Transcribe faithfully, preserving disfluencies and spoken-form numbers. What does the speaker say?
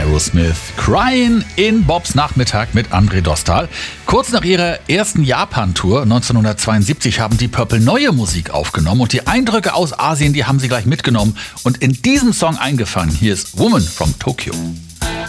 Aerosmith, Crying in Bobs Nachmittag mit André Dostal. Kurz nach ihrer ersten Japan-Tour neunzehnhundertzweiundsiebzig haben die Purple neue Musik aufgenommen und die Eindrücke aus Asien, die haben sie gleich mitgenommen und in diesem Song eingefangen. Hier ist Woman from Tokyo.